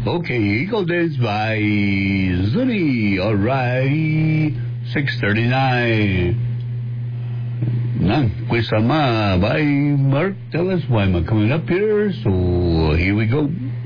Okay, Eagle Dance by Zuni. Alright, 6:39. Nang by Mark. Tell us why am I coming up here? So here we go.